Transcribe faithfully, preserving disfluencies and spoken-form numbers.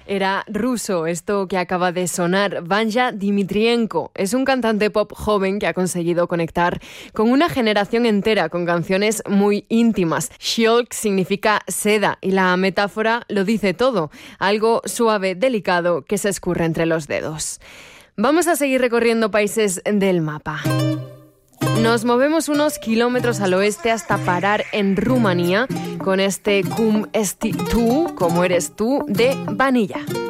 Era ruso esto que acaba de sonar. Vanya Dmitrienko es un cantante pop joven que ha conseguido conectar con una generación entera con canciones muy íntimas. Shilk significa seda y la metáfora lo dice todo. Algo suave, delicado que se escurre entre los dedos. Vamos a seguir recorriendo países del mapa. Nos movemos unos kilómetros al oeste hasta parar en Rumanía con este Cum esti tu, como eres tú, de Vanilla.